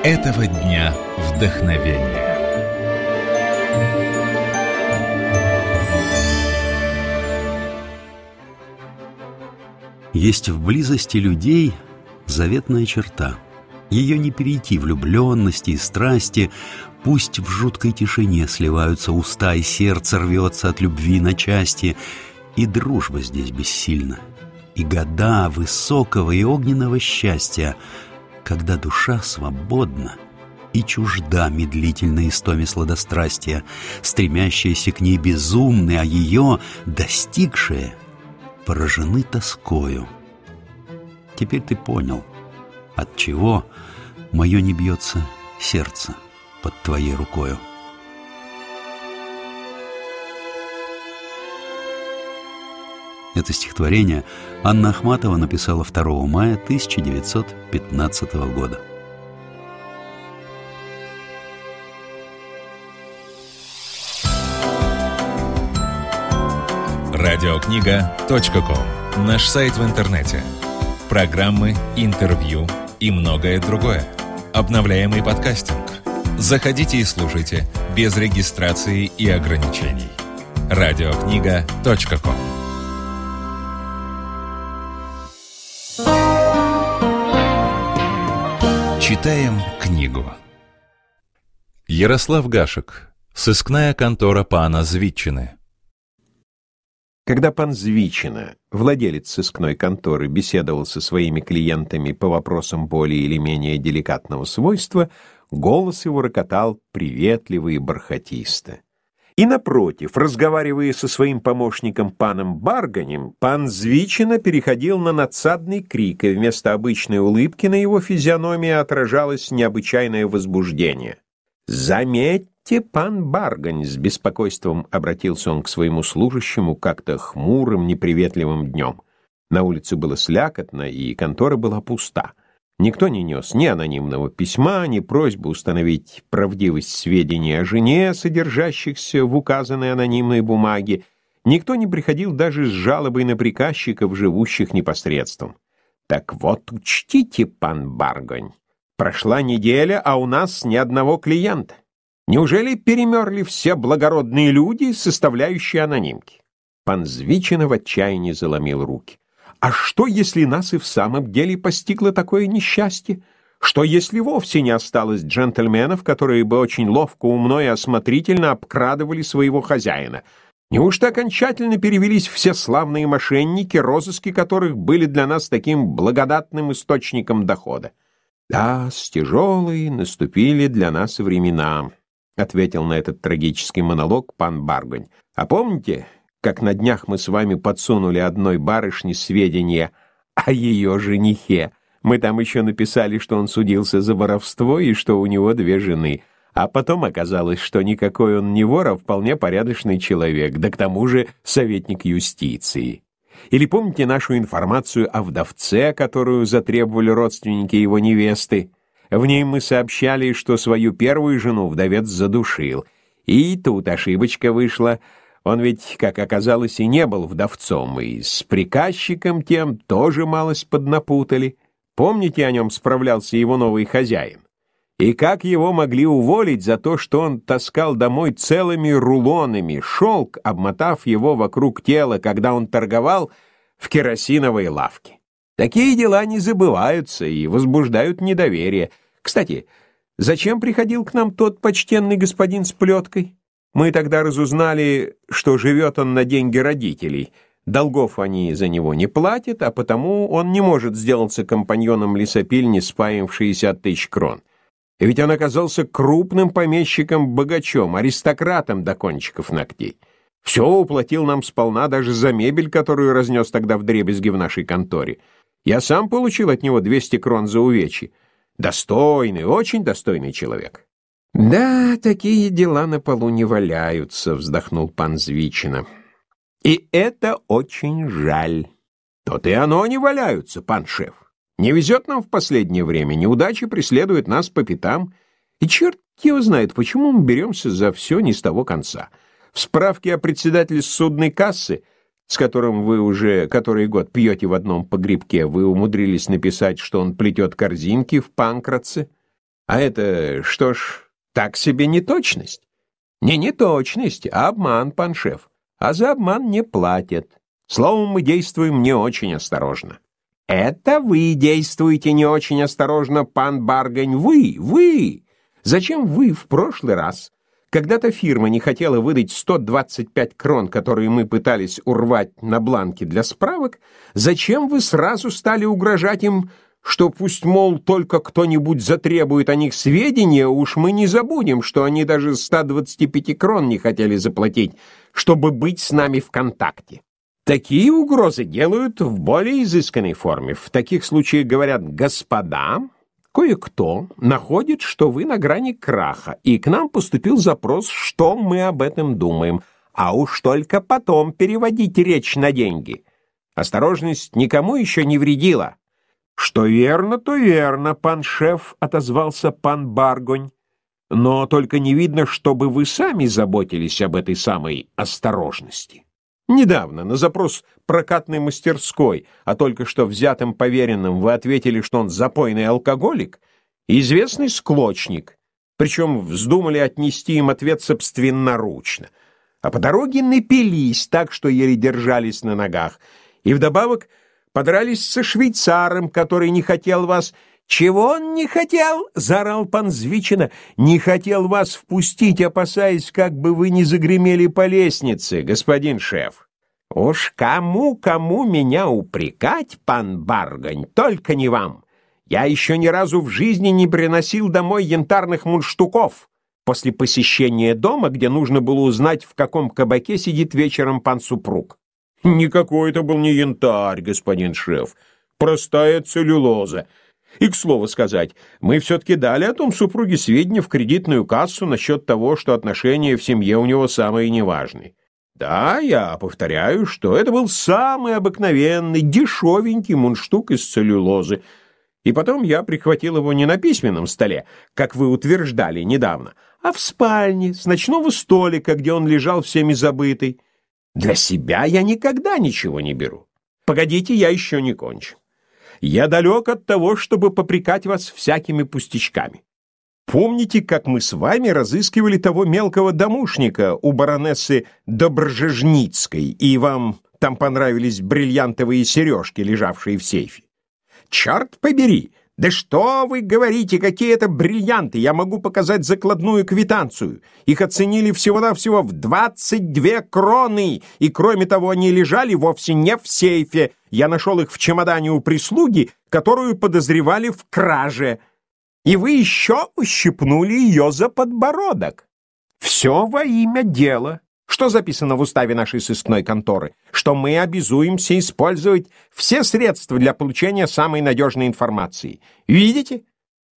этого дня вдохновения. Есть в близости людей заветная черта. Ее не перейти влюбленности и страсти. Пусть в жуткой тишине сливаются уста, и сердце рвется от любви на части. И дружба здесь бессильна, и года высокого и огненного счастья, когда душа свободна и чужда медлительной истоме сладострастия, стремящаяся к ней безумны, а ее, достигшие, поражены тоскою. Теперь ты понял, отчего мое не бьется сердце под твоей рукою. Это стихотворение Анна Ахматова написала 2 мая 1915 года. Радиокнига.ком. Наш сайт в интернете. Программы, интервью и многое другое. Обновляемый подкастинг. Заходите и слушайте без регистрации и ограничений. Радиокнига.ком. Читаем книгу. Ярослав Гашек. Сыскная контора пана Звитчины. Когда пан Звитчина, владелец сыскной конторы, беседовал со своими клиентами по вопросам более или менее деликатного свойства, голос его рокотал приветливо и бархатисто. И, напротив, разговаривая со своим помощником паном Барганем, пан Звитчина переходил на надсадный крик, и вместо обычной улыбки на его физиономии отражалось необычайное возбуждение. «Заметьте, пан Баргань», — с беспокойством обратился он к своему служащему как-то хмурым, неприветливым днем. На улице было слякотно, и контора была пуста. Никто не нес ни анонимного письма, ни просьбы установить правдивость сведений о жене, содержащихся в указанной анонимной бумаге. Никто не приходил даже с жалобой на приказчиков, живущих непосредством. Так вот, учтите, пан Баргань, прошла неделя, а у нас ни одного клиента. Неужели перемерли все благородные люди, составляющие анонимки? Пан Звитчина в отчаянии заломил руки. А что, если нас и в самом деле постигло такое несчастье? Что, если вовсе не осталось джентльменов, которые бы очень ловко, умно и осмотрительно обкрадывали своего хозяина? Неужто окончательно перевелись все славные мошенники, розыски которых были для нас таким благодатным источником дохода? Да, тяжелые наступили для нас времена, — ответил на этот трагический монолог пан Баргань. А помните, как на днях мы с вами подсунули одной барышне сведения о ее женихе? Мы там еще написали, что он судился за воровство и что у него 2 жены. А потом оказалось, что никакой он не вор, а вполне порядочный человек, да к тому же советник юстиции. Или помните нашу информацию о вдовце, которую затребовали родственники его невесты? В ней мы сообщали, что свою первую жену вдовец задушил. И тут ошибочка вышла. Он ведь, как оказалось, и не был вдовцом, и с приказчиком тем тоже малость поднапутали. Помните, о нем справлялся его новый хозяин? И как его могли уволить за то, что он таскал домой целыми рулонами шелк, обмотав его вокруг тела, когда он торговал в керосиновой лавке? Такие дела не забываются и возбуждают недоверие. Кстати, зачем приходил к нам тот почтенный господин с плеткой? Мы тогда разузнали, что живет он на деньги родителей. Долгов они за него не платят, а потому он не может сделаться компаньоном лесопильни с паем в 60 000 крон. Ведь он оказался крупным помещиком-богачом, аристократом до кончиков ногтей. Все уплатил нам сполна даже за мебель, которую разнес тогда вдребезги в нашей конторе. Я сам получил от него 200 крон за увечье. Достойный, очень достойный человек. «Да, такие дела на полу не валяются», — вздохнул пан Звитчина. «И это очень жаль». «То-то и оно не валяются, пан шеф. Не везет нам в последнее время, неудачи преследуют нас по пятам. И черт его знает, почему мы беремся за все не с того конца. В справке о председателе судной кассы, с которым вы уже который год пьете в одном погребке, вы умудрились написать, что он плетет корзинки в Панкратце. А это, что ж, так себе неточность. Не неточность, а обман, пан шеф. А за обман не платят. Словом, мы действуем не очень осторожно. Это вы действуете не очень осторожно, пан Баргань. Вы! Зачем вы в прошлый раз, когда-то фирма не хотела выдать 125 крон, которые мы пытались урвать на бланке для справок, зачем вы сразу стали угрожать им, что пусть, мол, только кто-нибудь затребует о них сведения, уж мы не забудем, что они даже 125 крон не хотели заплатить, чтобы быть с нами в контакте. Такие угрозы делают в более изысканной форме. В таких случаях говорят: «Господа, кое-кто находит, что вы на грани краха, и к нам поступил запрос, что мы об этом думаем, а уж только потом переводить речь на деньги. Осторожность никому еще не вредила». «Что верно, то верно, пан шеф», — отозвался пан Баргонь. «Но только не видно, чтобы вы сами заботились об этой самой осторожности. Недавно на запрос прокатной мастерской, а только что взятым поверенным, вы ответили, что он запойный алкоголик и известный склочник, причем вздумали отнести им ответ собственноручно. А по дороге напились так, что еле держались на ногах, и вдобавок подрались со швейцаром, который не хотел вас... «Чего он не хотел?» — заорал пан Звичина. «Не хотел вас впустить, опасаясь, как бы вы не загремели по лестнице, господин шеф». «Уж кому меня упрекать, пан Баргань, только не вам. Я еще ни разу в жизни не приносил домой янтарных мундштуков после посещения дома, где нужно было узнать, в каком кабаке сидит вечером пан-супруг». «Никакой это был не янтарь, господин шеф, простая целлюлоза. И, к слову сказать, мы все-таки дали о том супруге сведения в кредитную кассу насчет того, что отношения в семье у него самые неважные. Да, я повторяю, что это был самый обыкновенный, дешевенький мундштук из целлюлозы. И потом я прихватил его не на письменном столе, как вы утверждали недавно, а в спальне, с ночного столика, где он лежал всеми забытый. Для себя я никогда ничего не беру. Погодите, я еще не кончу. Я далек от того, чтобы попрекать вас всякими пустячками. Помните, как мы с вами разыскивали того мелкого домушника у баронессы Доброжежницкой, и вам там понравились бриллиантовые сережки, лежавшие в сейфе? Черт побери! Да что вы говорите, какие это бриллианты? Я могу показать закладную квитанцию. Их оценили всего-навсего в 22 кроны, и кроме того, они лежали вовсе не в сейфе. Я нашел их в чемодане у прислуги, которую подозревали в краже. И вы еще ущипнули ее за подбородок. Все во имя дела. Что записано в уставе нашей сыскной конторы? Что мы обязуемся использовать все средства для получения самой надежной информации. Видите?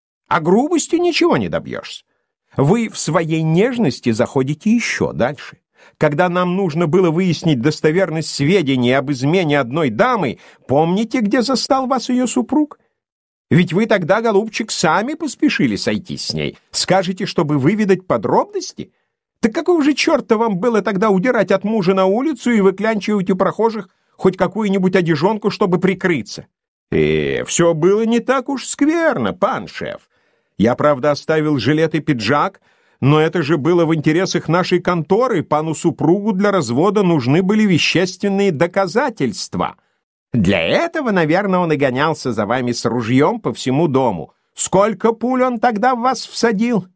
А грубостью ничего не добьешься. Вы в своей нежности заходите еще дальше. Когда нам нужно было выяснить достоверность сведений об измене одной дамы, помните, где застал вас ее супруг? Ведь вы тогда, голубчик, сами поспешили сойтись с ней. Скажете, чтобы выведать подробности? Так какого же черта вам было тогда удирать от мужа на улицу и выклянчивать у прохожих хоть какую-нибудь одежонку, чтобы прикрыться? Все было не так уж скверно, пан шеф. Я, правда, оставил жилет и пиджак, но это же было в интересах нашей конторы. Пану-супругу для развода нужны были вещественные доказательства. Для этого, наверное, он и гонялся за вами с ружьем по всему дому. Сколько пуль он тогда в вас всадил?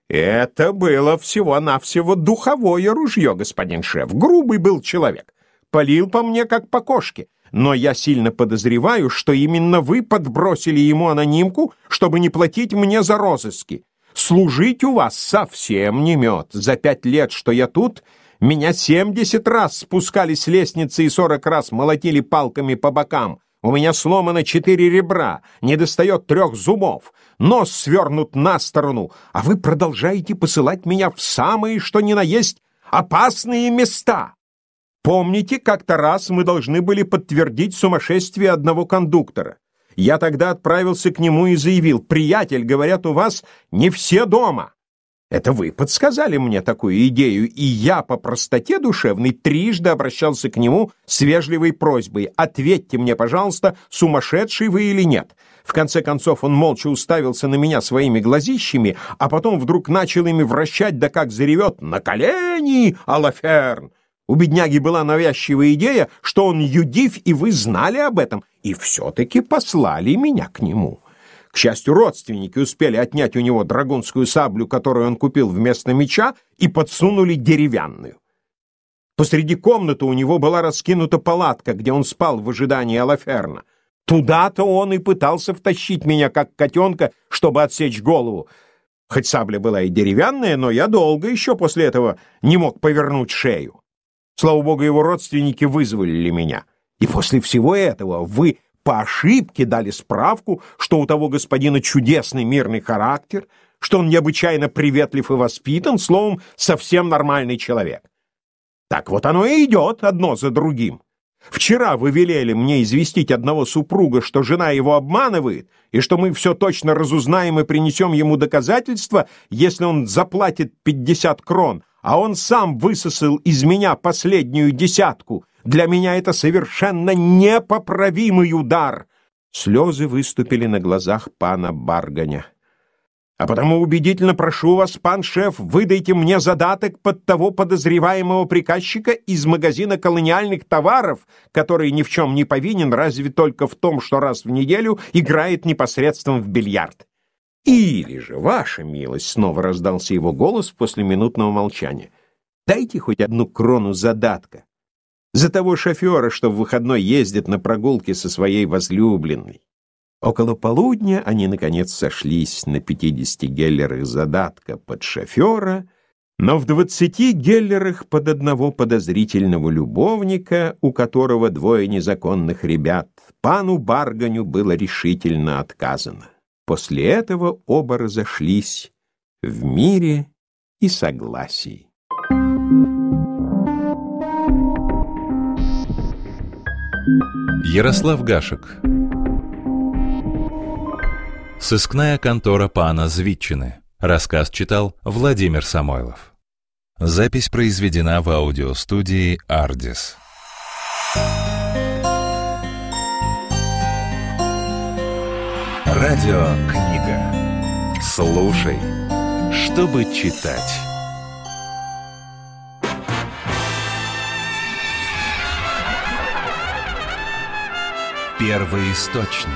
Это было всего-навсего духовое ружье, господин шеф. Грубый был человек. Палил по мне, как по кошке. Но я сильно подозреваю, что именно вы подбросили ему анонимку, чтобы не платить мне за розыски. Служить у вас совсем не мед. За 5 лет, что я тут, меня 70 раз спускали с лестницы и 40 раз молотили палками по бокам. У меня сломано 4 ребра, недостает 3 зубов, нос свернут на сторону, а вы продолжаете посылать меня в самые, что ни на есть, опасные места. Помните, как-то раз мы должны были подтвердить сумасшествие одного кондуктора. Я тогда отправился к нему и заявил: «Приятель, говорят, у вас не все дома». Это вы подсказали мне такую идею, и я по простоте душевной трижды обращался к нему с вежливой просьбой: ответьте мне, пожалуйста, сумасшедший вы или нет. В конце концов он молча уставился на меня своими глазищами, а потом вдруг начал ими вращать, да как заревет: «На колени, Алаферн!» У бедняги была навязчивая идея, что он юдив, и вы знали об этом, и все-таки послали меня к нему. К счастью, родственники успели отнять у него драгунскую саблю, которую он купил вместо меча, и подсунули деревянную. Посреди комнаты у него была раскинута палатка, где он спал в ожидании Алаферна. Туда-то он и пытался втащить меня, как котенка, чтобы отсечь голову. Хоть сабля была и деревянная, но я долго еще после этого не мог повернуть шею. Слава богу, его родственники вызволили меня. И после всего этого вы по ошибке дали справку, что у того господина чудесный мирный характер, что он необычайно приветлив и воспитан, словом, совсем нормальный человек. Так вот оно и идет одно за другим. Вчера вы велели мне известить одного супруга, что жена его обманывает, и что мы все точно разузнаем и принесем ему доказательства, если он заплатит 50 крон, а он сам высосал из меня последнюю десятку. Для меня это совершенно непоправимый удар. Слезы выступили на глазах пана Барганя. А потому убедительно прошу вас, пан шеф, выдайте мне задаток под того подозреваемого приказчика из магазина колониальных товаров, который ни в чем не повинен, разве только в том, что раз в неделю играет непосредственно в бильярд. Или же, ваша милость, снова раздался его голос после минутного молчания, дайте хоть 1 крону задатка за того шофера, что в выходной ездит на прогулки со своей возлюбленной. Около полудня они, наконец, сошлись на 50 геллерах задатка под шофера, но в 20 геллерах под одного подозрительного любовника, у которого 2 незаконных ребят, пану Барганю было решительно отказано. После этого оба разошлись в мире и согласии. Ярослав Гашек. Сыскная контора пана Звитчины. Рассказ читал Владимир Самойлов. Запись произведена в аудиостудии «Ардис». Радиокнига. Слушай, чтобы читать. Первый источник.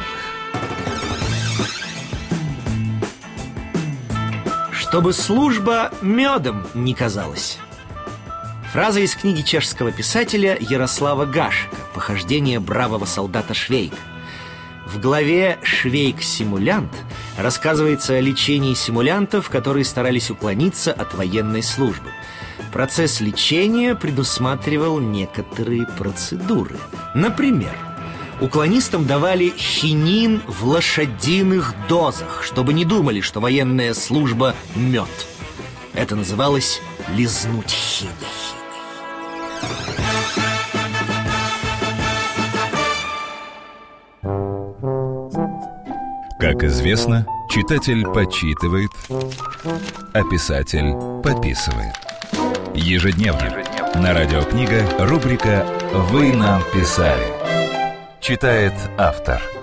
Чтобы служба медом не казалась. Фраза из книги чешского писателя Ярослава Гашека «Похождение бравого солдата Швейка». В главе «Швейк-симулянт» рассказывается о лечении симулянтов, которые старались уклониться от военной службы. Процесс лечения предусматривал некоторые процедуры. Например, уклонистам давали хинин в лошадиных дозах, чтобы не думали, что военная служба – мед. Это называлось «лизнуть хины». Как известно, читатель почитывает, а писатель подписывает. Ежедневно на Радиокнига рубрика «Вы нам писали». Читает автор.